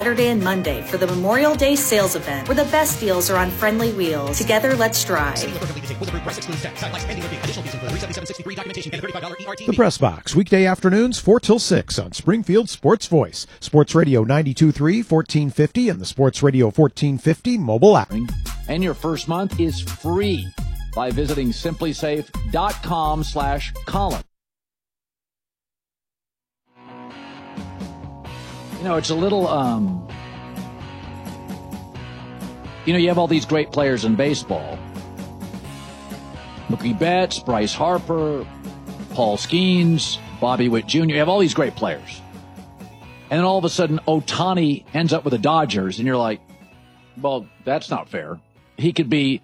Saturday and Monday for the Memorial Day sales event, where the best deals are on friendly wheels. Together, let's drive. The Press Box, weekday afternoons 4 till 6 on Springfield Sports Voice, Sports Radio 92.3, 1450, and the Sports Radio 1450 mobile app. And your first month is free by visiting simplysafe.com/Colin. You know, it's a little, you have all these great players in baseball. Mookie Betts, Bryce Harper, Paul Skeens, Bobby Witt Jr. You have all these great players. And then all of a sudden, Ohtani ends up with the Dodgers, and you're like, well, that's not fair. He could be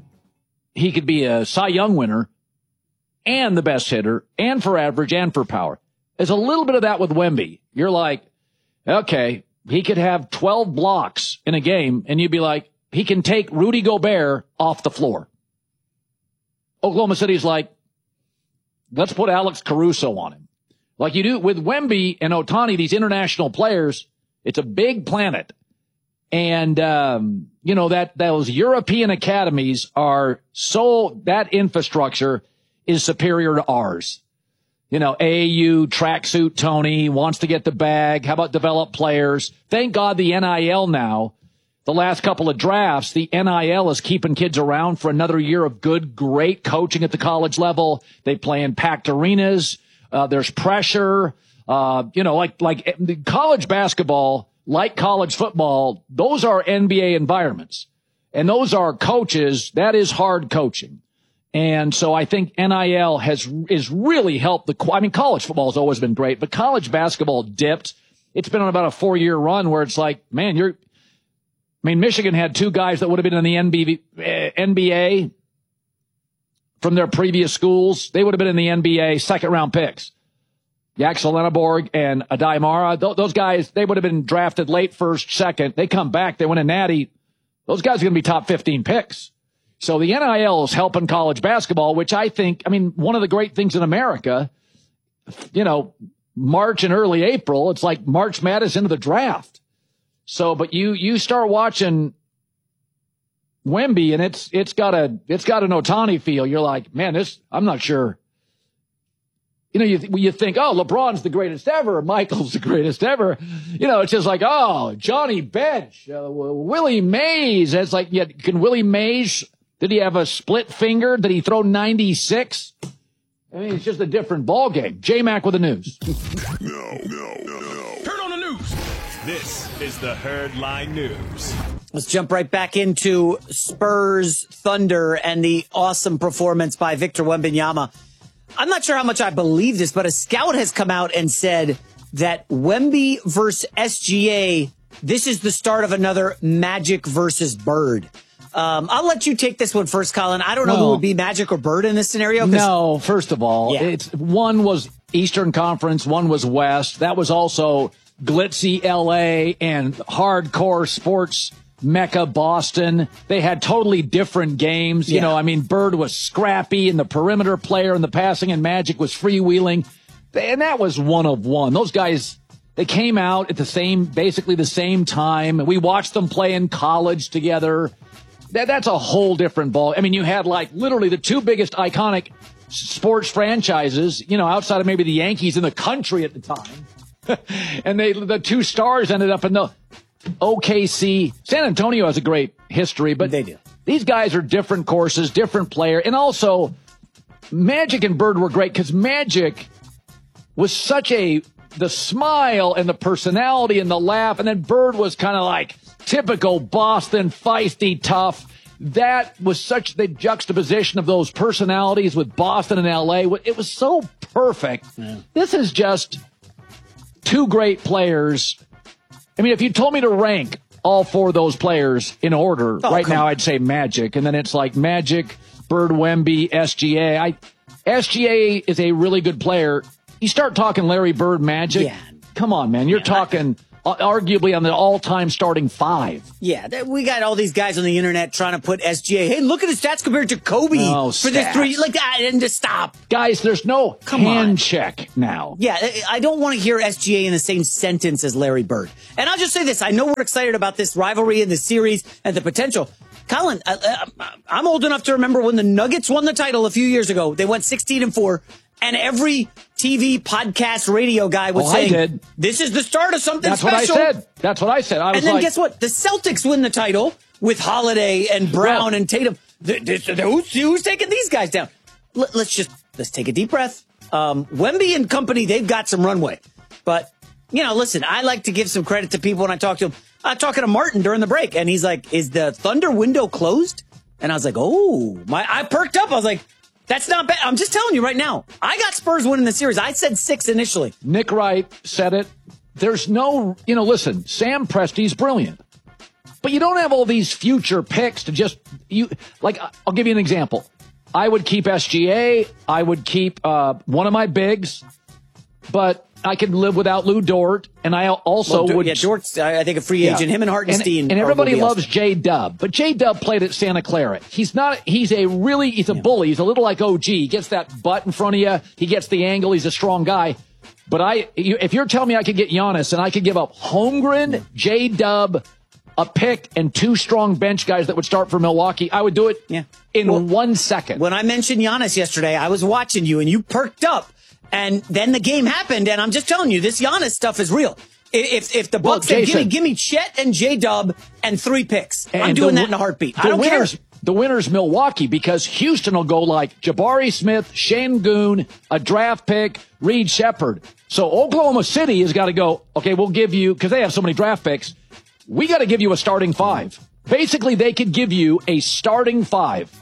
a Cy Young winner and the best hitter and for average and for power. There's a little bit of that with Wemby. You're like, okay, he could have 12 blocks in a game, and you'd be like, he can take Rudy Gobert off the floor. Oklahoma City's like, let's put Alex Caruso on him. Like you do with Wemby and Ohtani, these international players, it's a big planet. And, that those European academies that infrastructure is superior to ours. AAU, tracksuit Tony wants to get the bag. How about develop players? Thank God the NIL now, the last couple of drafts, the NIL is keeping kids around for another year of good, great coaching at the college level. They play in packed arenas. There's pressure. Like college basketball, like college football, those are NBA environments. And those are coaches. That is hard coaching. And so I think NIL is really helped college football has always been great, but college basketball dipped. It's been on about a 4-year run where it's like, man, Michigan had 2 guys that would have been in the NBA from their previous schools. They would have been in the NBA second-round picks. Yaxel Lenneborg and Adai Mara, those guys, they would have been drafted late first, second. They come back, they win a natty. Those guys are going to be top 15 picks. So the NIL is helping college basketball, which I think, one of the great things in America, March and early April, it's like March Madness into the draft. So, but you start watching Wemby and it's got an Ohtani feel. You're like, man, I'm not sure. You think, oh, LeBron's the greatest ever. Michael's the greatest ever. It's just like, oh, Johnny Bench, Willie Mays. It's like, yeah, can Willie Mays, did he have a split finger? Did he throw 96? It's just a different ball game. J-Mac with the news. No. Turn on the news. This is the Herdline News. Let's jump right back into Spurs Thunder and the awesome performance by Victor Wembanyama. I'm not sure how much I believe this, but a scout has come out and said that Wemby versus SGA, this is the start of another Magic versus Bird. I'll let you take this one first, Colin. I don't know who would be Magic or Bird in this scenario. No, first of all, one was Eastern Conference, one was West. That was also glitzy LA and hardcore sports Mecca Boston. They had totally different games. Bird was scrappy and the perimeter player and the passing, and Magic was freewheeling. And that was one of one. Those guys, they came out at basically the same time. We watched them play in college together. That's a whole different ball. You had literally the 2 biggest iconic sports franchises, outside of maybe the Yankees in the country at the time. And the 2 stars ended up in the OKC. San Antonio has a great history, but they do. These guys are different courses, different player. And also, Magic and Bird were great because Magic was such the smile and the personality and the laugh. And then Bird was kind of like typical Boston, feisty, tough. That was such the juxtaposition of those personalities with Boston and LA. It was so perfect. Yeah. This is just 2 great players. If you told me to rank all 4 of those players in order now, I'd say Magic. And then it's like Magic, Bird, Wemby, SGA. SGA is a really good player. You start talking Larry Bird, Magic. Yeah. Come on, man. You're talking arguably on the all-time starting 5. Yeah, we got all these guys on the internet trying to put SGA. Hey, look at his stats compared to Kobe for this 3. Like that, and just stop. Guys, there's no hand check now. Yeah, I don't want to hear SGA in the same sentence as Larry Bird. And I'll just say this. I know we're excited about this rivalry and the series and the potential. Colin, I'm old enough to remember when the Nuggets won the title a few years ago. They went 16-4, and every TV, podcast, radio guy was saying, this is the start of something special. That's what I said. And then guess what? The Celtics win the title with Holiday and Brown and Tatum. Who's taking these guys down? Let's take a deep breath. Wemby and company, they've got some runway. But, listen, I like to give some credit to people when I talk to them. I'm talking to Martin during the break, and he's like, is the Thunder window closed? And I was like, I perked up. I was like, that's not bad. I'm just telling you right now. I got Spurs winning the series. I said 6 initially. Nick Wright said it. There's no, listen, Sam Presti's brilliant. But you don't have all these future picks to just, I'll give you an example. I would keep SGA. I would keep one of my bigs. But I could live without Lou Dort, and I also would. Yeah, Dort's, I think, a free agent. Him and Hartenstein. And everybody loves J-Dub, but J-Dub played at Santa Clara. He's a bully. He's a little like OG. He gets that butt in front of you. He gets the angle. He's a strong guy. But if you're telling me I could get Giannis and I could give up Holmgren, J-Dub, a pick, and 2 strong bench guys that would start for Milwaukee, I would do it in 1 second. When I mentioned Giannis yesterday, I was watching you, and you perked up. And then the game happened, and I'm just telling you, this Giannis stuff is real. If the Bucks say, give me Chet and J-Dub and 3 picks, I'm doing that in a heartbeat. I don't care. The winner's Milwaukee, because Houston will go like Jabari Smith, Şengün, a draft pick, Reed Shepherd. So Oklahoma City has got to go, okay, we'll give you, because they have so many draft picks, we got to give you a starting 5. Basically, they could give you a starting 5.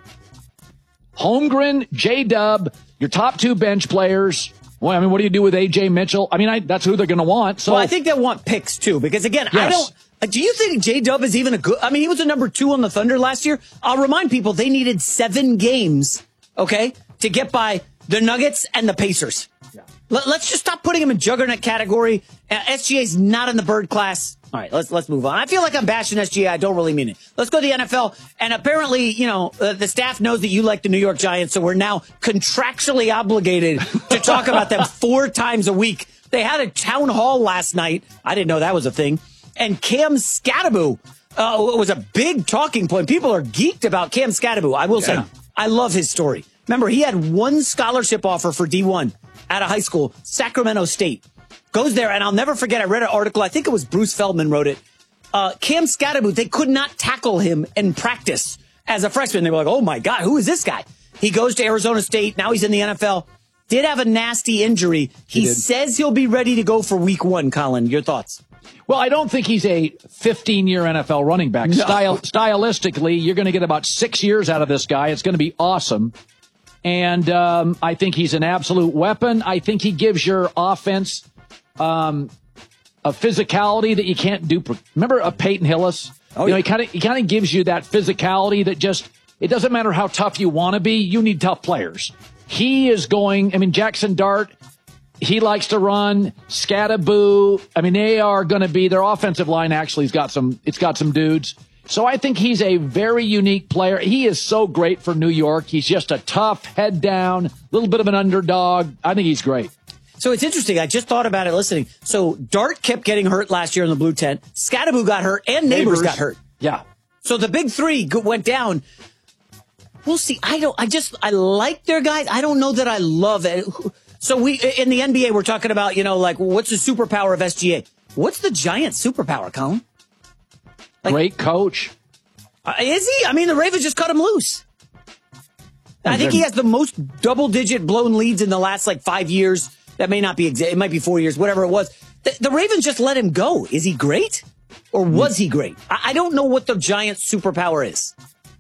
Holmgren, J-Dub, your top 2 bench players. Well, I mean, what do you do with A.J. Mitchell? I mean, that's who they're going to want. So, well, I think they'll want picks, too, because, again, yes. Do you think J-Dub is even a good... I mean, he was a number 2 on the Thunder last year. I'll remind people, they needed 7 games, okay, to get by the Nuggets and the Pacers. Yeah. Let's just stop putting him in juggernaut category. SGA's not in the Bird class. All right, let's move on. I feel like I'm bashing SGA. I don't really mean it. Let's go to the NFL. And apparently, the staff knows that you like the New York Giants, so we're now contractually obligated to talk about them 4 times a week. They had a town hall last night. I didn't know that was a thing. And Cam Skattebo was a big talking point. People are geeked about Cam Skattebo. I will say, I love his story. Remember, he had 1 scholarship offer for D1 out of high school, Sacramento State. Goes there, and I'll never forget, I read an article, I think it was Bruce Feldman wrote it. Cam Skattebo, they could not tackle him in practice as a freshman. They were like, oh my God, who is this guy? He goes to Arizona State, now he's in the NFL. Did have a nasty injury. He says he'll be ready to go for week 1, Colin. Your thoughts? Well, I don't think he's a 15-year NFL running back. No. Stylistically, you're going to get about 6 years out of this guy. It's going to be awesome. And I think he's an absolute weapon. I think he gives your offense a physicality that you can't do. Remember Peyton Hillis? Oh, he kind of gives you that physicality that just, it doesn't matter how tough you want to be. You need tough players. He is going, I mean, Jackson Dart, he likes to run. Skattebo, I mean, they are going to be, their offensive line actually it's got some dudes. So I think he's a very unique player. He is so great for New York. He's just a tough, head down, little bit of an underdog. I think he's great. So it's interesting. I just thought about it listening. So Dart kept getting hurt last year in the blue tent. Skattebo got hurt, and Neighbors got hurt. Yeah. So the big 3 went down. We'll see. I like their guys. I don't know that I love it. So in the NBA, we're talking about, what's the superpower of SGA? What's the Giants' superpower, Colin? Great coach. Is he? I mean, the Ravens just cut him loose. I think he has the most double-digit blown leads in the last 5 years. That may not be exact. It might be 4 years, whatever it was. The Ravens just let him go. Is he great? Or was he great? I don't know what the Giants' superpower is.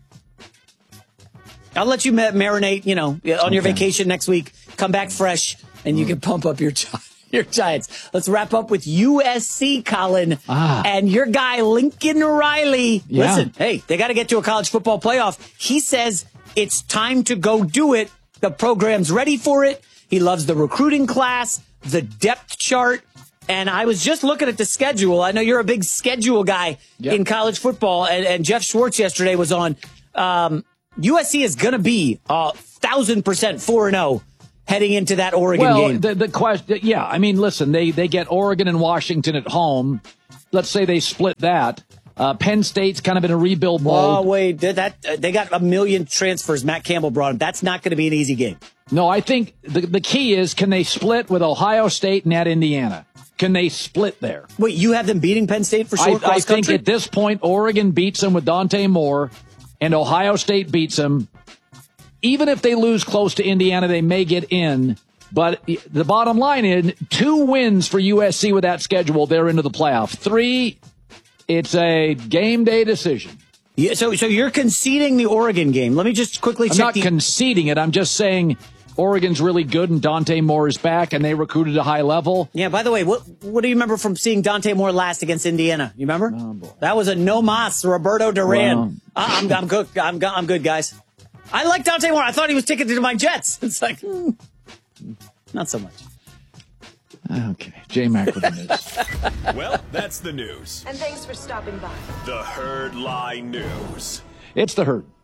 I'll let you marinate, on your vacation next week. Come back fresh, and you can pump up your Giants. Let's wrap up with USC, Colin, and your guy, Lincoln Riley. Yeah. Listen, hey, they got to get to a college football playoff. He says it's time to go do it. The program's ready for it. He loves the recruiting class, the depth chart. And I was just looking at the schedule. I know you're a big schedule guy in college football, and Jeff Schwartz yesterday was on. USC is going to be 1,000% 4-0 heading into that Oregon game. The question, I mean, listen, they get Oregon and Washington at home. Let's say they split that. Penn State's kind of in a rebuild mode. Oh, wait, they got a million transfers. Matt Campbell brought them. That's not going to be an easy game. No, I think the key is, can they split with Ohio State and at Indiana? Can they split there? Wait, you have them beating Penn State for sure? I think at this point, Oregon beats them with Dante Moore, and Ohio State beats them. Even if they lose close to Indiana, they may get in. But the bottom line is 2 wins for USC with that schedule. They're into the playoff. 3, it's a game day decision. Yeah, so you're conceding the Oregon game. Let me just quickly check. I'm not conceding it. I'm just saying Oregon's really good and Dante Moore is back and they recruited a high level. Yeah, by the way, what do you remember from seeing Dante Moore last against Indiana? You remember? Oh, that was a no mas, Roberto Duran. Well, I'm good. I'm good, guys. I like Dante Moore. I thought he was ticketed to my Jets. It's like, not so much. Okay. J-Mac with the news. Well, that's the news. And thanks for stopping by. The Herd Lie News. It's the Herd.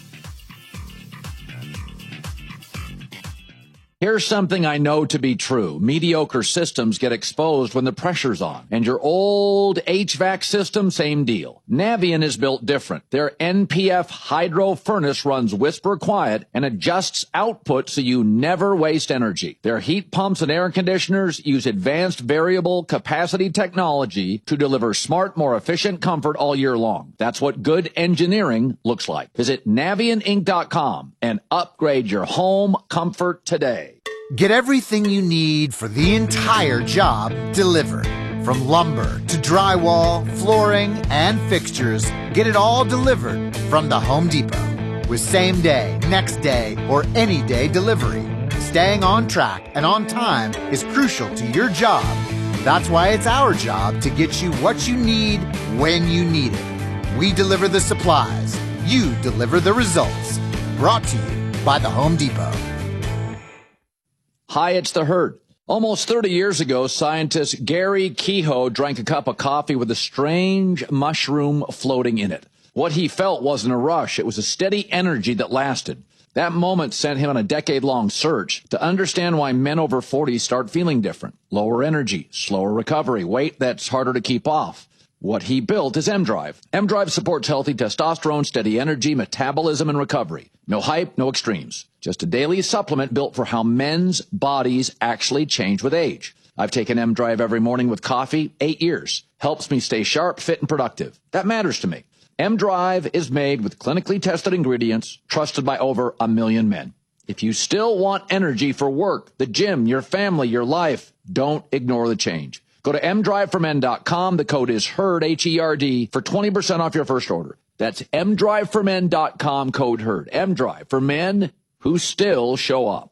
Here's something I know to be true. Mediocre systems get exposed when the pressure's on. And your old HVAC system, same deal. Navien is built different. Their NPF hydro furnace runs whisper quiet and adjusts output so you never waste energy. Their heat pumps and air conditioners use advanced variable capacity technology to deliver smart, more efficient comfort all year long. That's what good engineering looks like. Visit NavientInc.com and upgrade your home comfort today. Get everything you need for the entire job delivered. From lumber to drywall, flooring, and fixtures, get it all delivered from the Home Depot. With same day, next day, or any day delivery, staying on track and on time is crucial to your job. That's why it's our job to get you what you need when you need it. We deliver the supplies. You deliver the results. Brought to you by the Home Depot. Hi, it's the Herd. Almost 30 years ago, scientist Gary Kehoe drank a cup of coffee with a strange mushroom floating in it. What he felt wasn't a rush. It was a steady energy that lasted. That moment sent him on a decade-long search to understand why men over 40 start feeling different. Lower energy, slower recovery, weight that's harder to keep off. What he built is M-Drive. M-Drive supports healthy testosterone, steady energy, metabolism, and recovery. No hype, no extremes. Just a daily supplement built for how men's bodies actually change with age. I've taken M-Drive every morning with coffee, 8 years. Helps me stay sharp, fit, and productive. That matters to me. M-Drive is made with clinically tested ingredients, trusted by over 1 million men. If you still want energy for work, the gym, your family, your life, don't ignore the change. Go to mdriveformen.com. The code is HERD, H-E-R-D, for 20% off your first order. That's mdriveformen.com, code HERD. M-Drive for men who still show up.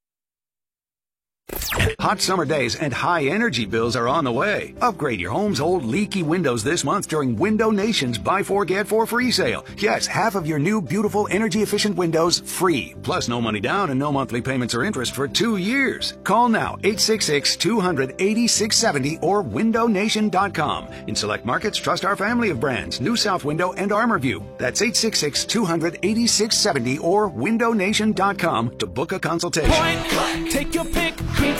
Hot summer days and high energy bills are on the way. Upgrade your home's old leaky windows this month during Window Nation's Buy 4 Get 4 free sale. Yes, half of your new beautiful energy efficient windows free. Plus no money down and no monthly payments or interest for 2 years. Call now 866-200-8670 or windownation.com. In select markets, trust our family of brands, New South Window and ArmorView. That's 866-200-8670 or windownation.com to book a consultation. Point blank, take your pick.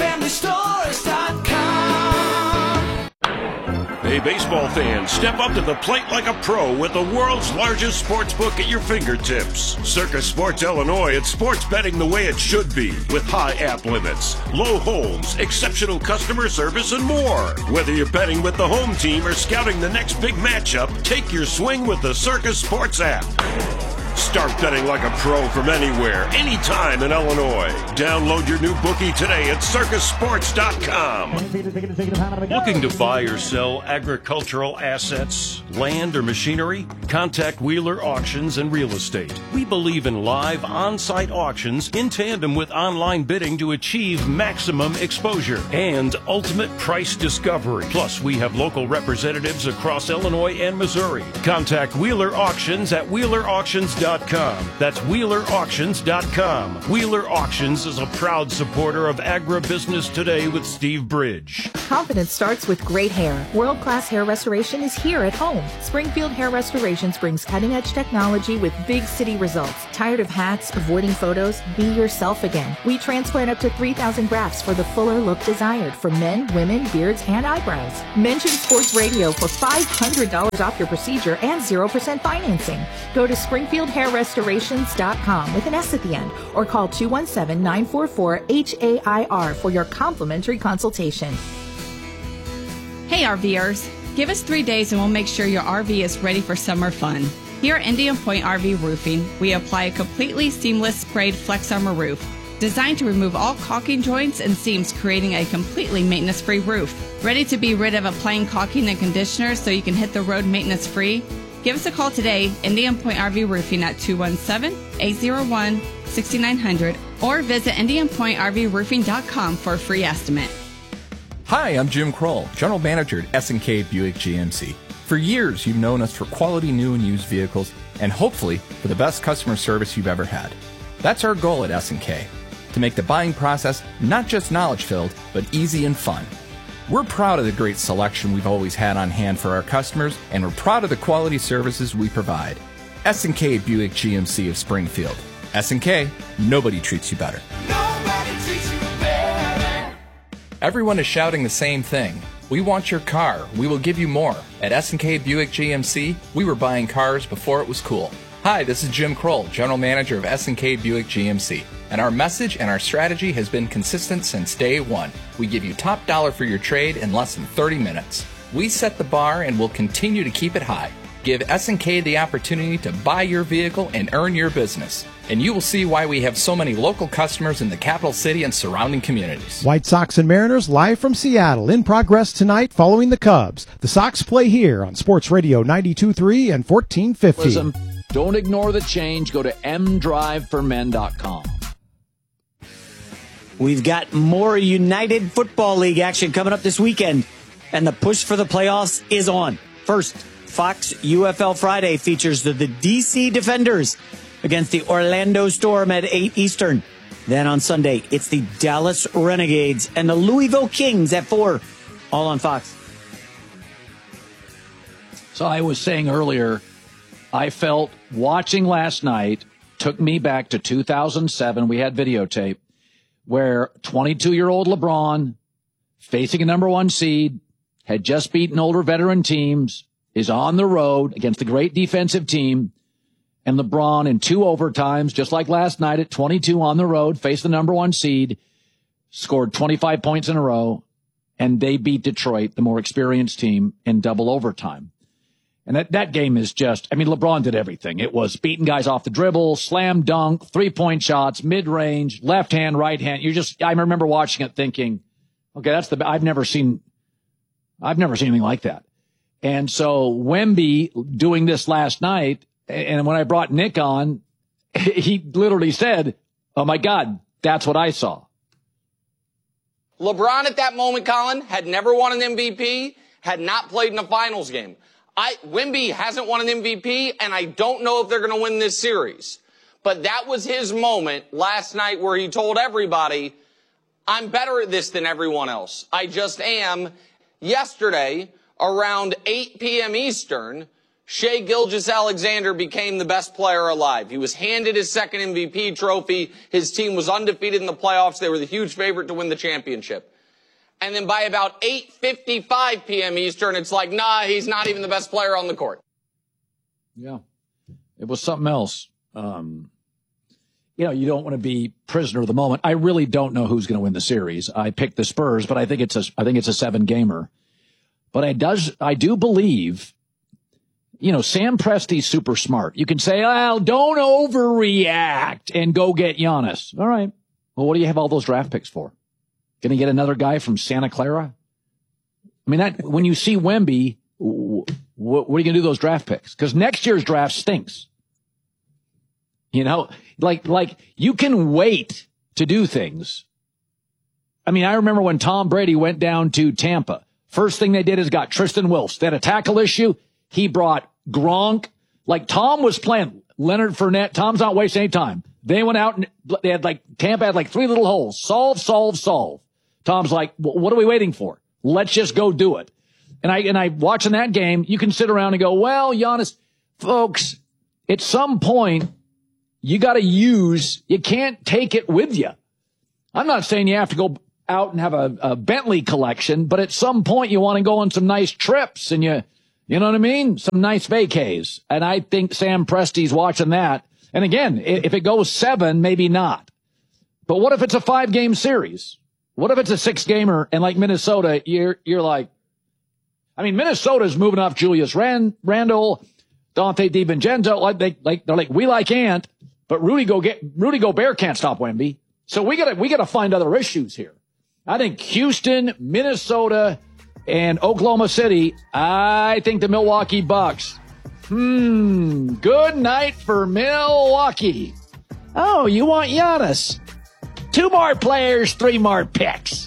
GreenFamilyStores.com. Hey, baseball fans, step up to the plate like a pro with the world's largest sports book at your fingertips. Circus Sports Illinois, it's sports betting the way it should be, with high app limits, low holds, exceptional customer service, and more. Whether you're betting with the home team or scouting the next big matchup, take your swing with the Circus Sports app. Start betting like a pro from anywhere, anytime in Illinois. Download your new bookie today at circusports.com. Looking to buy or sell agricultural assets, land, or machinery? Contact Wheeler Auctions and Real Estate. We believe in live on-site auctions in tandem with online bidding to achieve maximum exposure and ultimate price discovery. Plus, we have local representatives across Illinois and Missouri. Contact Wheeler Auctions at wheelerauctions.com. WheelerAuctions.com. That's WheelerAuctions.com. Wheeler Auctions is a proud supporter of Agribusiness Today with Steve Bridge. Confidence starts with great hair. World-class hair restoration is here at home. Springfield Hair Restorations brings cutting-edge technology with big city results. Tired of hats, avoiding photos? Be yourself again. We transplant up to 3,000 grafts for the fuller look desired for men, women, beards, and eyebrows. Mention Sports Radio for $500 off your procedure and 0% financing. Go to SpringfieldHairRestorations.com with an S at the end or call 217-944-HAIR for your complimentary consultation. Hey RVers, give us 3 days and we'll make sure your RV is ready for summer fun. Here at Indian Point RV Roofing, we apply a completely seamless sprayed Flex Armor roof designed to remove all caulking joints and seams, creating a completely maintenance-free roof. Ready to be rid of applying caulking and conditioner so you can hit the road maintenance-free? Give us a call today, Indian Point RV Roofing at 217-801-6900 or visit IndianPointRVRoofing.com for a free estimate. Hi, I'm Jim Kroll, General Manager at S&K Buick GMC. For years, you've known us for quality new and used vehicles and hopefully for the best customer service you've ever had. That's our goal at S&K, to make the buying process not just knowledge-filled, but easy and fun. We're proud of the great selection we've always had on hand for our customers, and we're proud of the quality services we provide. S&K Buick GMC of Springfield. S&K, nobody treats you better. Nobody treats you better. Everyone is shouting the same thing. We want your car. We will give you more. At S&K Buick GMC, we were buying cars before it was cool. Hi, this is Jim Kroll, General Manager of S&K Buick GMC. And our message and our strategy has been consistent since day one. We give you top dollar for your trade in less than 30 minutes. We set the bar and will continue to keep it high. Give S&K the opportunity to buy your vehicle and earn your business. And you will see why we have so many local customers in the capital city and surrounding communities. White Sox and Mariners live from Seattle in progress tonight following the Cubs. The Sox play here on Sports Radio 92.3 and 1450. Don't ignore the change. Go to mdriveformen.com. We've got more United Football League action coming up this weekend, and the push for the playoffs is on. First, Fox UFL Friday features the DC Defenders against the Orlando Storm at 8 Eastern. Then on Sunday, it's the Dallas Renegades and the Louisville Kings at 4, all on Fox. So I was saying earlier, I felt watching last night took me back to 2007. We had videotape where 22-year-old LeBron, facing a number one seed, had just beaten older veteran teams, is on the road against a great defensive team, and LeBron in 2 overtimes, just like last night at 22 on the road, faced the number one seed, scored 25 points in a row, and they beat Detroit, the more experienced team, in double overtime. And that game is just, I mean, LeBron did everything. It was beating guys off the dribble, slam dunk, 3-point shots, mid-range, left hand, right hand. I remember watching it thinking, okay, I've never seen anything like that. And so Wemby doing this last night, and when I brought Nick on, he literally said, oh my God, that's what I saw. LeBron at that moment, Colin, had never won an MVP, had not played in a finals game. Wemby hasn't won an MVP, and I don't know if they're going to win this series. But that was his moment last night where he told everybody, I'm better at this than everyone else. I just am. Yesterday, around 8 p.m. Eastern, Shai Gilgeous-Alexander became the best player alive. He was handed his second MVP trophy. His team was undefeated in the playoffs. They were the huge favorite to win the championship. And then by about 8:55 p.m. Eastern, it's like, nah, he's not even the best player on the court. Yeah, it was something else. You don't want to be prisoner of the moment. I really don't know who's going to win the series. I picked the Spurs, but I think it's a 7-gamer. But I do believe, Sam Presti's super smart. You can say, don't overreact and go get Giannis. All right. Well, what do you have all those draft picks for? Going to get another guy from Santa Clara? I mean, when you see Wemby, what are you going to do with those draft picks? Because next year's draft stinks. Like you can wait to do things. I mean, I remember when Tom Brady went down to Tampa. First thing they did is got Tristan Wilson. They had a tackle issue. He brought Gronk. Like Tom was playing. Leonard Fournette. Tom's not wasting any time. They went out and they had Tampa had 3 little holes. Solve. Tom's like, what are we waiting for? Let's just go do it. And I watching that game, you can sit around and go, well, Giannis, folks, at some point, you can't take it with you. I'm not saying you have to go out and have a Bentley collection, but at some point you want to go on some nice trips and you know what I mean? Some nice vacays. And I think Sam Presti's watching that. And again, if it goes 7, maybe not. But what if it's a 5-game series? What if it's a 6-gamer and like Minnesota, you're like, I mean, Minnesota's moving off Julius Randle, Dante DiVincenzo. They're like, we like Ant, but Rudy Gobert can't stop Wemby. So we gotta find other issues here. I think Houston, Minnesota, and Oklahoma City, I think the Milwaukee Bucks. Good night for Milwaukee. Oh, you want Giannis? 2 more players, 3 more picks.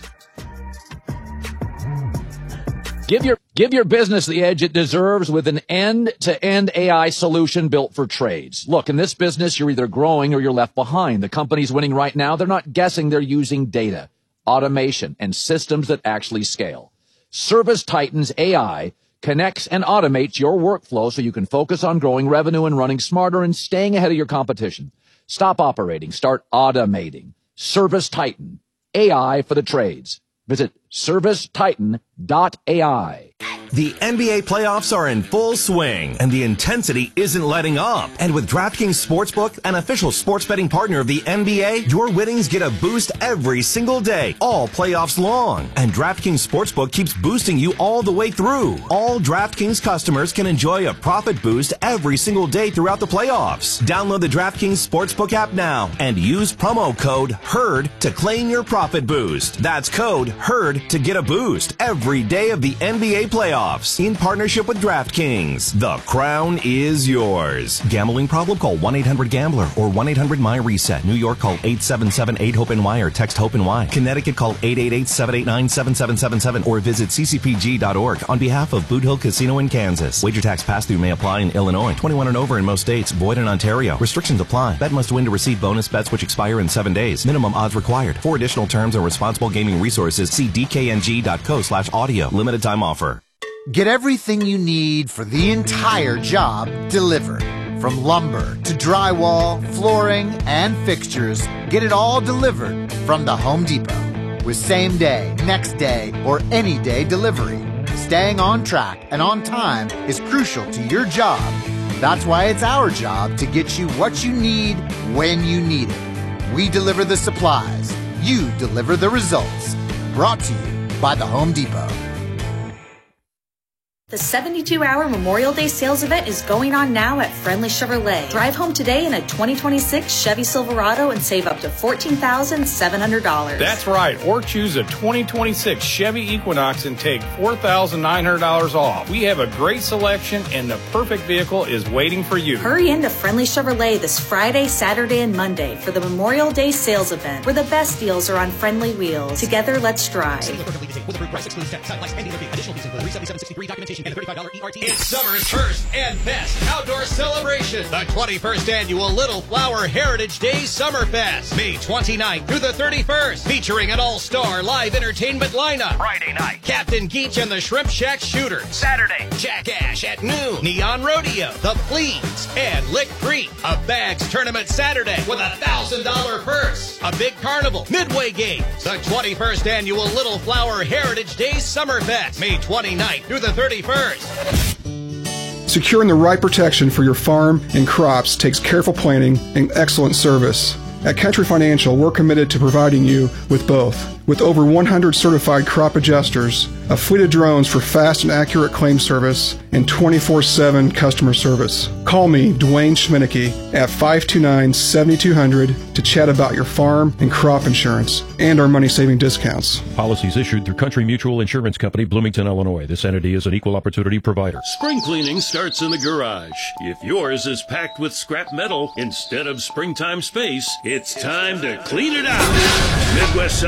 Give your business the edge it deserves with an end-to-end AI solution built for trades. Look, in this business, you're either growing or you're left behind. The companies winning right now, they're not guessing, they're using data, automation, and systems that actually scale. ServiceTitan's AI connects and automates your workflow so you can focus on growing revenue and running smarter and staying ahead of your competition. Stop operating. Start automating. ServiceTitan. AI for the trades. Visit ServiceTitan.ai. The NBA playoffs are in full swing, and the intensity isn't letting up. And with DraftKings Sportsbook, an official sports betting partner of the NBA, your winnings get a boost every single day, all playoffs long. And DraftKings Sportsbook keeps boosting you all the way through. All DraftKings customers can enjoy a profit boost every single day throughout the playoffs. Download the DraftKings Sportsbook app now and use promo code HERD to claim your profit boost. That's code HERD to get a boost every day of the NBA playoffs. In partnership with DraftKings. The crown is yours. Gambling problem? Call 1-800-GAMBLER or 1-800-MY-RESET. New York, call 877-8-HOPE-NY or text HOPE-NY. Connecticut, call 888-789-7777 or visit ccpg.org on behalf of Boot Hill Casino in Kansas. Wager tax pass-through may apply in Illinois. 21 and over in most states. Void in Ontario. Restrictions apply. Bet must win to receive bonus bets which expire in 7 days. Minimum odds required. For additional terms and responsible gaming resources, see dkng.co/audio. Limited time offer. Get everything you need for the entire job delivered. From lumber to drywall, flooring, and fixtures, get it all delivered from the Home Depot. With same day, next day, or any day delivery, staying on track and on time is crucial to your job. That's why it's our job to get you what you need when you need it. We deliver the supplies. You deliver the results. Brought to you by the Home Depot. The 72-hour Memorial Day sales event is going on now at Friendly Chevrolet. Drive home today in a 2026 Chevy Silverado and save up to $14,700. That's right. Or choose a 2026 Chevy Equinox and take $4,900 off. We have a great selection and the perfect vehicle is waiting for you. Hurry into Friendly Chevrolet this Friday, Saturday, and Monday for the Memorial Day sales event, where the best deals are on friendly wheels. Together, let's drive. It's summer's first and best outdoor celebration. The 21st Annual Little Flower Heritage Day Summerfest. May 29th through the 31st. Featuring an all-star live entertainment lineup. Friday night, Captain Geach and the Shrimp Shack Shooters. Saturday, Jack Ash at noon. Neon Rodeo, The Pleats, and Lick Creek. A bags tournament Saturday with a $1,000 purse. A big carnival. Midway games. The 21st Annual Little Flower Heritage Day Summerfest. May 29th through the 31st. Securing the right protection for your farm and crops takes careful planning and excellent service. At Country Financial, we're committed to providing you with both. With over 100 certified crop adjusters, a fleet of drones for fast and accurate claim service, and 24/7 customer service. Call me, Dwayne Schminicki, at 529-7200 to chat about your farm and crop insurance and our money-saving discounts. Policies issued through Country Mutual Insurance Company, Bloomington, Illinois. This entity is an equal opportunity provider. Spring cleaning starts in the garage. If yours is packed with scrap metal instead of springtime space, it's time to clean it out. Midwest Salvage and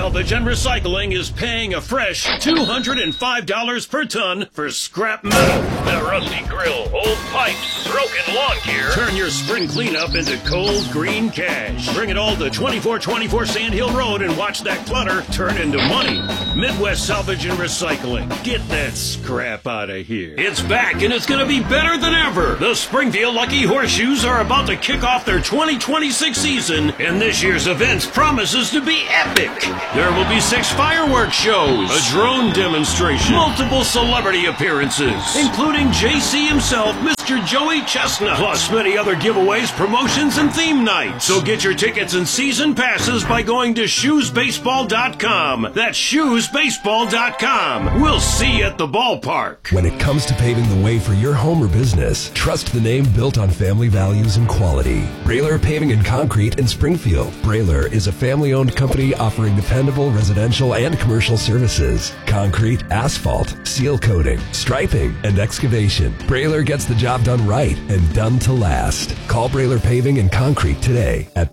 Recycling is paying a fresh $205 per ton for scrap metal. That rusty grill, old pipes, broken lawn gear. Turn your spring cleanup into cold green cash. Bring it all to 2424 Sand Hill Road and watch that clutter turn into money. Midwest Salvage and Recycling. Get that scrap out of here. It's back and it's going to be better than ever. The Springfield Lucky Horseshoes are about to kick off their 2026 season, and this year's event promises to be epic. There will be 6 fireworks shows, a drone demonstration, multiple celebrity appearances, including JC himself, Mr. Joey Chestnut, plus many other giveaways, promotions, and theme nights. So get your tickets and season passes by going to shoesbaseball.com. That's shoesbaseball.com. We'll see you at the ballpark. When it comes to paving the way for your home or business, trust the name built on family values and quality. Brailer Paving and Concrete in Springfield. Brailer is a family-owned company offering dependable residential and commercial services. Concrete, asphalt, seal coating, striping, and excavation. Brailer gets the job done right and done to last. Call Brailer Paving and Concrete today at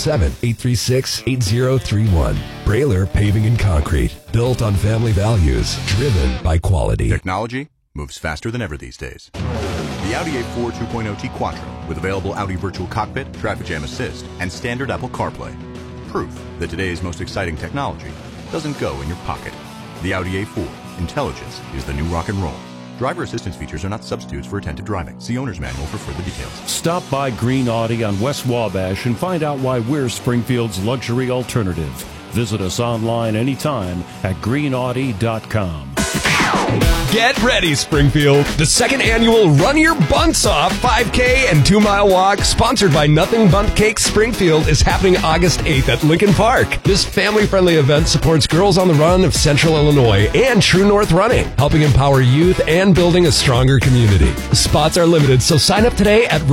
217-836-8031. Brailer Paving and Concrete. Built on family values, driven by quality. Technology moves faster than ever these days. The Audi A4 2.0T Quattro with available Audi Virtual Cockpit, Traffic Jam Assist, and standard Apple CarPlay. Proof that today's most exciting technology doesn't go in your pocket. The Audi A4. Intelligence is the new rock and roll. Driver assistance features are not substitutes for attentive driving. See owner's manual for further details. Stop by Green Audi on West Wabash and find out why we're Springfield's luxury alternative. Visit us online anytime at greenaudi.com. Get ready, Springfield. The second annual Run Your Bunts Off 5K and 2-mile walk, sponsored by Nothing Bundt Cakes Springfield, is happening August 8th at Lincoln Park. This family-friendly event supports Girls on the Run of Central Illinois and True North Running, helping empower youth and building a stronger community. Spots are limited, so sign up today at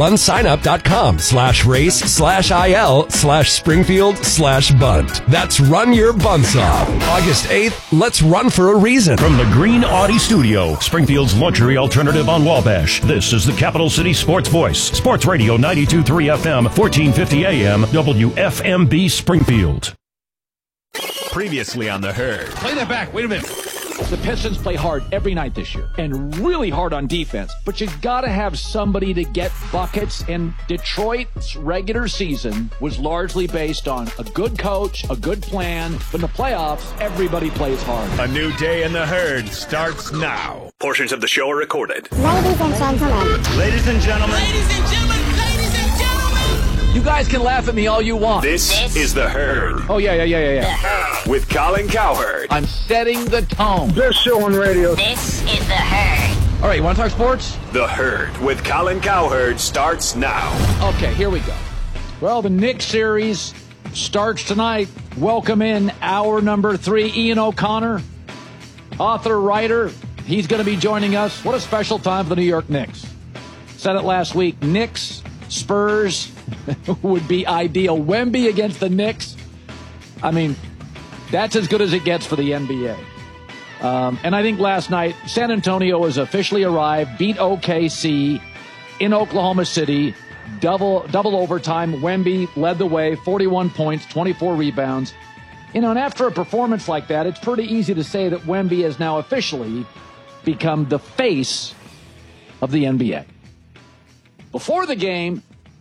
runsignup.com/race/IL/Springfield/Bunt. That's Run Your Bunts Off. August 8th, let's run for a reason. From the Green Audi Studio, Springfield's luxury alternative on Wabash, this is the Capital City Sports Voice. Sports Radio 92.3 FM, 1450 AM, WFMB Springfield. Previously on The Herd. Play that back. Wait a minute. The Pistons play hard every night this year and really hard on defense, but you got to have somebody to get buckets, and Detroit's regular season was largely based on a good coach, a good plan, but in the playoffs, everybody plays hard. A new day in The Herd starts now. Portions of the show are recorded. Ladies and gentlemen. Ladies and gentlemen. Ladies and gentlemen. Ladies and gentlemen. You guys can laugh at me all you want. This is The Herd. Oh, yeah. The Herd. With Colin Cowherd. I'm setting the tone. Best show on radio. This is The Herd. All right, you want to talk sports? The Herd with Colin Cowherd starts now. Okay, here we go. Well, the Knicks series starts tonight. Welcome in hour number 3, Ian O'Connor, author, writer. He's going to be joining us. What a special time for the New York Knicks. Said it last week. Knicks, Spurs would be ideal. Wemby against the Knicks. I mean, that's as good as it gets for the NBA. And I think last night, San Antonio has officially arrived, beat OKC in Oklahoma City, double overtime. Wemby led the way, 41 points, 24 rebounds. You know, and after a performance like that, it's pretty easy to say that Wemby has now officially become the face of the NBA. Before the game,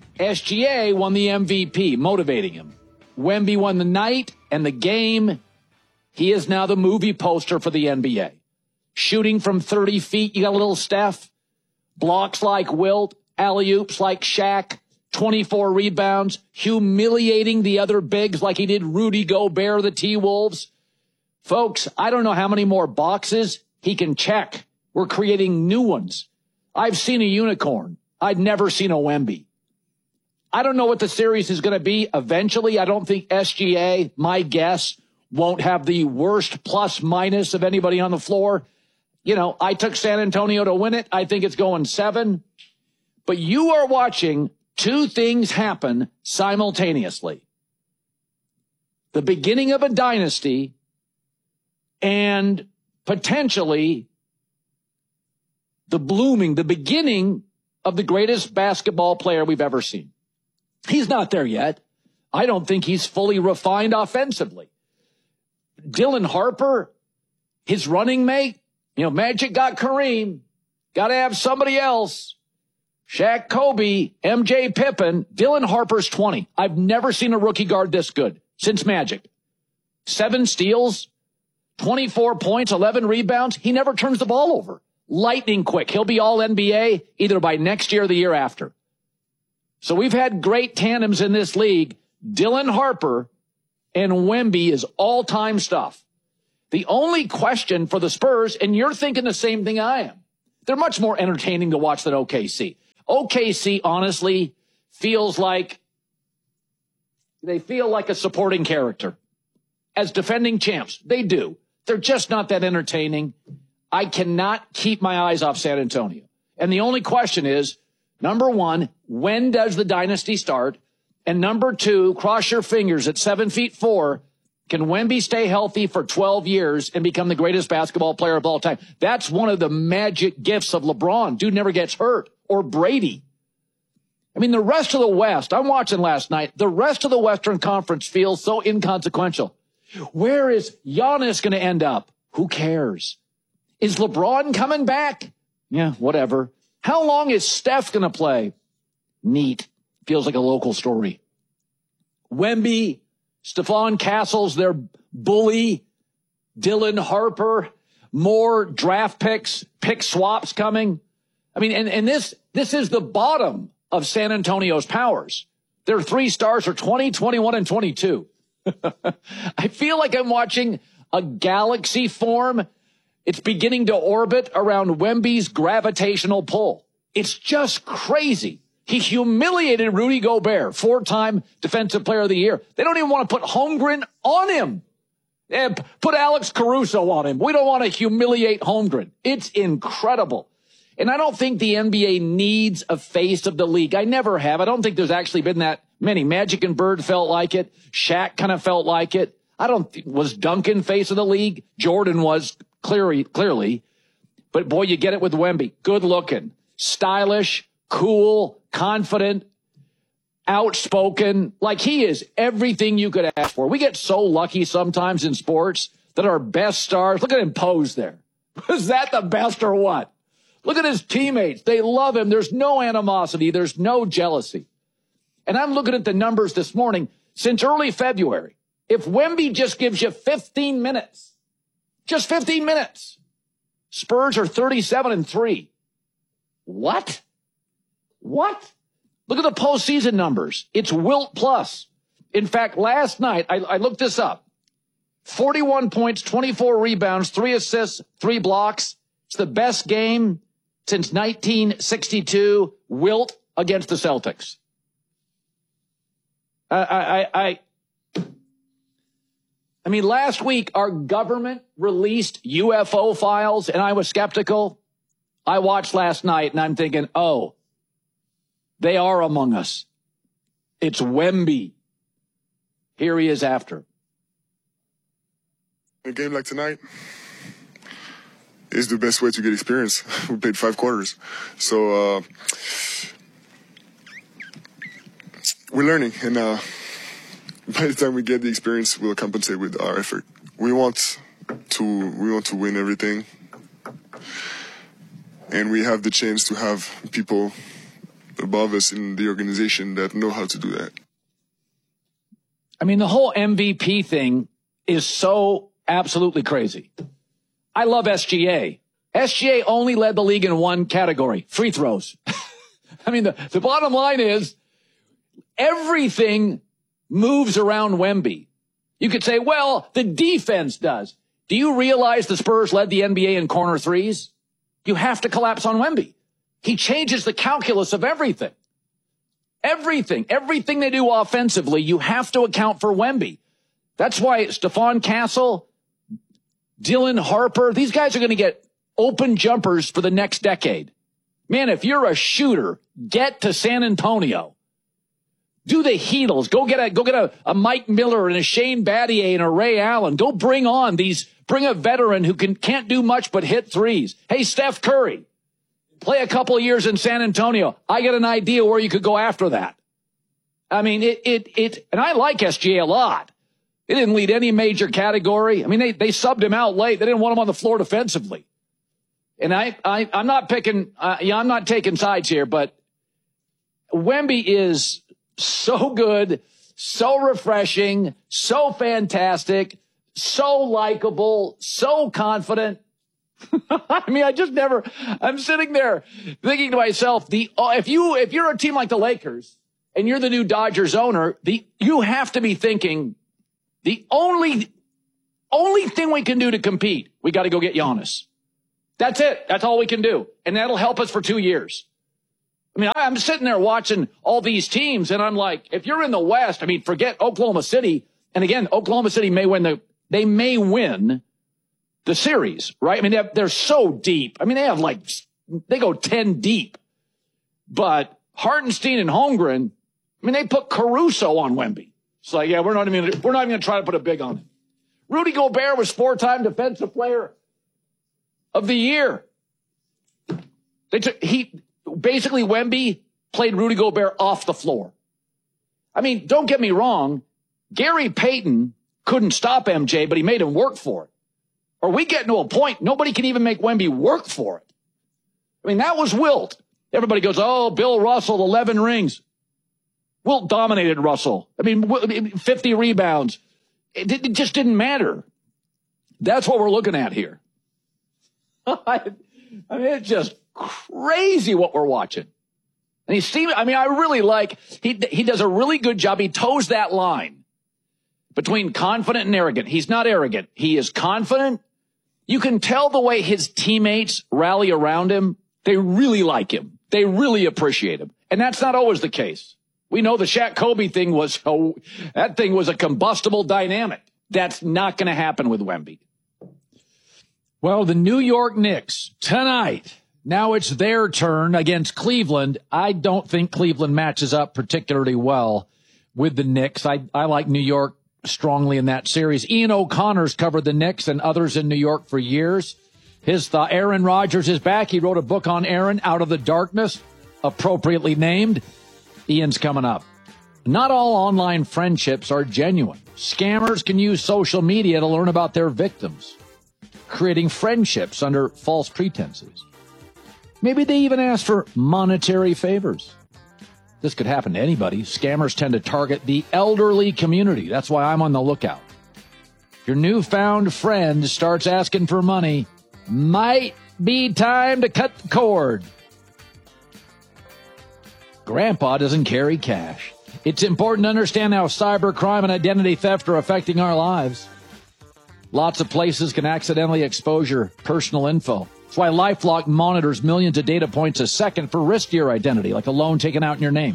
SGA won the MVP, motivating him. Wemby won the night and the game. He is now the movie poster for the NBA. Shooting from 30 feet, you got a little Steph. Blocks like Wilt, alley-oops like Shaq, 24 rebounds, humiliating the other bigs like he did Rudy Gobert of the T-Wolves. Folks, I don't know how many more boxes he can check. We're creating new ones. I've seen a unicorn. I'd never seen a Wemby. I don't know what the series is going to be. Eventually, I don't think SGA, my guess, won't have the worst plus minus of anybody on the floor. You know, I took San Antonio to win it. I think it's going 7. But you are watching two things happen simultaneously. The beginning of a dynasty and potentially the beginning of the greatest basketball player we've ever seen. He's not there yet. I don't think he's fully refined offensively. Dylan Harper, his running mate, Magic got Kareem. Got to have somebody else. Shaq, Kobe, MJ, Pippen. Dylan Harper's 20. I've never seen a rookie guard this good since Magic. 7 steals, 24 points, 11 rebounds. He never turns the ball over. Lightning quick. He'll be all NBA either by next year or the year after. So we've had great tandems in this league. Dylan Harper and Wemby is all-time stuff. The only question for the Spurs, and you're thinking the same thing I am, they're much more entertaining to watch than OKC. OKC, honestly, feels like a supporting character. As defending champs, they do. They're just not that entertaining. I cannot keep my eyes off San Antonio. And the only question is, number one, when does the dynasty start? And number two, cross your fingers at 7'4", can Wemby stay healthy for 12 years and become the greatest basketball player of all time? That's one of the magic gifts of LeBron. Dude never gets hurt. Or Brady. I mean, the rest of the West, I'm watching last night, the rest of the Western Conference feels so inconsequential. Where is Giannis going to end up? Who cares? Is LeBron coming back? Yeah, whatever. How long is Steph going to play? Neat. Feels like a local story. Wemby, Stephon Castles, their bully, Dylan Harper, more draft picks, pick swaps coming. I mean, and this is the bottom of San Antonio's powers. Their 3 stars are 20, 21, and 22. I feel like I'm watching a galaxy form. It's beginning to orbit around Wemby's gravitational pull. It's just crazy. He humiliated Rudy Gobert, 4-time Defensive Player of the Year. They don't even want to put Holmgren on him. Put Alex Caruso on him. We don't want to humiliate Holmgren. It's incredible. And I don't think the NBA needs a face of the league. I never have. I don't think there's actually been that many. Magic and Bird felt like it. Shaq kind of felt like it. Was Duncan face of the league? Jordan was clearly. But boy, you get it with Wemby. Good looking, stylish, cool, confident, outspoken. Like, he is everything you could ask for. We get so lucky sometimes in sports that our best stars, look at him pose there. Was that the best or what? Look at his teammates. They love him. There's no animosity. There's no jealousy. And I'm looking at the numbers this morning. Since early February, if Wemby just gives you 15 minutes, just 15 minutes, Spurs are 37-3. What? Look at the postseason numbers. It's Wilt plus. In fact, last night, I looked this up. 41 points, 24 rebounds, 3 assists, 3 blocks. It's the best game since 1962, Wilt against the Celtics. I mean, last week, our government released UFO files, and I was skeptical. I watched last night, and I'm thinking, oh, they are among us. It's Wemby. Here he is after. A game like tonight is the best way to get experience. We played 5 quarters. So we're learning, and by the time we get the experience, we'll compensate with our effort. We want to win everything, and we have the chance to have people above us in the organization that know how to do that. I mean, the whole MVP thing is so absolutely crazy. I love SGA. SGA only led the league in one category, free throws. I mean, the bottom line is everything moves around Wemby. You could say, well, the defense does. Do you realize the Spurs led the NBA in corner threes? You have to collapse on Wemby. He changes the calculus of everything. Everything they do offensively, you have to account for Wemby. That's why Stephon Castle, Dylan Harper, these guys are going to get open jumpers for the next decade. Man, if you're a shooter, get to San Antonio. Do the Heatles. Go get a Mike Miller and a Shane Battier and a Ray Allen. Go bring a veteran who can't do much but hit threes. Hey, Steph Curry, play a couple of years in San Antonio. I get an idea where you could go after that. I mean, and I like SGA a lot. He didn't lead any major category. I mean, they subbed him out late. They didn't want him on the floor defensively. And I'm not picking, I'm not taking sides here, but Wemby is so good, so refreshing, so fantastic, so likable, so confident. I mean, I'm sitting there thinking to myself, if you're a team like the Lakers and you're the new Dodgers owner, you have to be thinking the only thing we can do to compete, we got to go get Giannis. That's it. That's all we can do. And that'll help us for 2 years. I mean, I'm sitting there watching all these teams and I'm like, if you're in the West, I mean, forget Oklahoma City. And again, Oklahoma City may win the series, right? I mean, they're so deep. I mean, they go 10 deep. But Hartenstein and Holmgren, I mean, they put Caruso on Wemby. It's like, yeah, we're not even going to try to put a big on him. Rudy Gobert was 4-time Defensive Player of the Year. Basically, Wemby played Rudy Gobert off the floor. I mean, don't get me wrong. Gary Payton couldn't stop MJ, but he made him work for it. Or we get to a point, nobody can even make Wemby work for it. I mean, that was Wilt. Everybody goes, oh, Bill Russell, 11 rings. Wilt dominated Russell. I mean, 50 rebounds. It just didn't matter. That's what we're looking at here. I mean, it's just crazy what we're watching. And I really like, he does a really good job. He toes that line between confident and arrogant. He's not arrogant. He is confident. You can tell the way his teammates rally around him. They really like him. They really appreciate him. And that's not always the case. We know the Shaq Kobe thing was a combustible dynamic. That's not going to happen with Wemby. Well, the New York Knicks tonight. Now it's their turn against Cleveland. I don't think Cleveland matches up particularly well with the Knicks. I like New York strongly in that series. Ian O'Connor's covered the Knicks and others in New York for years. His thought, Aaron Rodgers is back. He wrote a book on Aaron, Out of the Darkness, appropriately named. Ian's coming up. Not all online friendships are genuine. Scammers can use social media to learn about their victims, creating friendships under false pretenses. Maybe they even ask for monetary favors. This could happen to anybody. Scammers tend to target the elderly community. That's why I'm on the lookout. Your newfound friend starts asking for money. Might be time to cut the cord. Grandpa doesn't carry cash. It's important to understand how cybercrime and identity theft are affecting our lives. Lots of places can accidentally expose your personal info. That's why LifeLock monitors millions of data points a second for risk to your identity, like a loan taken out in your name.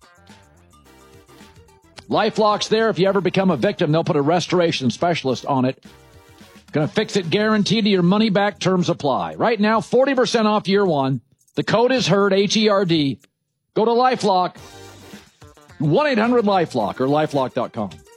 LifeLock's there. If you ever become a victim, they'll put a restoration specialist on it. Going to fix it guaranteed to your money back. Terms apply. Right now, 40% off year one. The code is HERD, H-E-R-D. Go to LifeLock, 1-800-LifeLock or LifeLock.com.